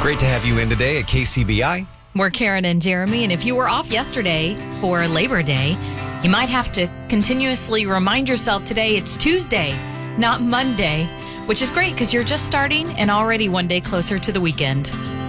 Great to have you in today at KCBI. We're Karen and Jeremy, and if you were off yesterday for Labor Day, you might have to continuously remind yourself today it's Tuesday, not Monday, which is great because you're just starting and already one day closer to the weekend.